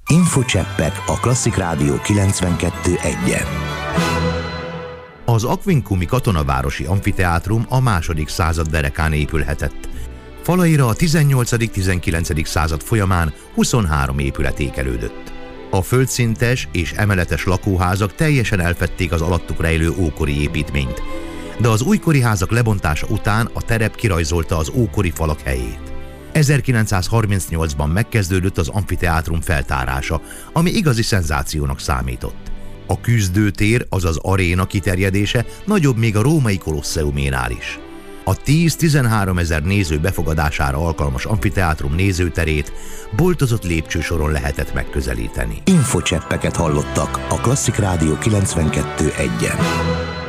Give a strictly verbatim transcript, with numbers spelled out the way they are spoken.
Infocseppek a Klasszik Rádió kilencvenkettő egyen. Az Aquincumi katonavárosi amfiteátrum a második század derekán épülhetett. Falaira a tizennyolcadik-tizenkilencedik század folyamán huszonhárom épület ékelődött. A földszintes és emeletes lakóházak teljesen elfedték az alattuk rejlő ókori építményt, de az újkori házak lebontása után a terep kirajzolta az ókori falak helyét. ezerkilencszázharmincnyolcban megkezdődött az amfiteátrum feltárása, ami igazi szenzációnak számított. A küzdőtér, azaz aréna kiterjedése nagyobb még a római kolosszeuménál is. A tíz-tizenhárom ezer néző befogadására alkalmas amfiteátrum nézőterét boltozott lépcsősoron lehetett megközelíteni. Infocseppeket hallottak a Klasszik Rádió kilencvenkettő egyen.